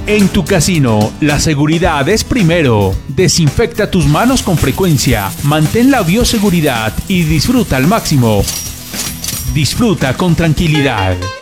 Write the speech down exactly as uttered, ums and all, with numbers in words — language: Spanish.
En tu casino, la seguridad es primero. Desinfecta tus manos con frecuencia, mantén la bioseguridad y disfruta al máximo. Disfruta con tranquilidad.